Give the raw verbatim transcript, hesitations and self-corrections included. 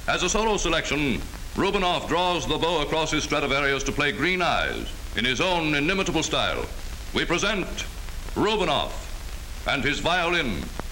As a solo selection, Rubinoff draws the bow across his Stradivarius to play Green Eyes in his own inimitable style. We present Rubinoff and his violin.